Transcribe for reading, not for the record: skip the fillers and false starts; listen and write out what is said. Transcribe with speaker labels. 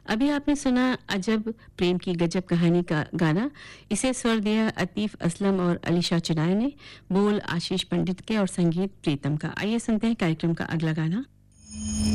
Speaker 1: अभी आपने सुना अजब प्रेम की गजब कहानी का गाना। इसे स्वर दिया अतीफ असलम और अलीशा चिनाय ने, बोल आशीष पंडित के और संगीत प्रीतम का। आइए सुनते हैं कार्यक्रम का अगला गाना।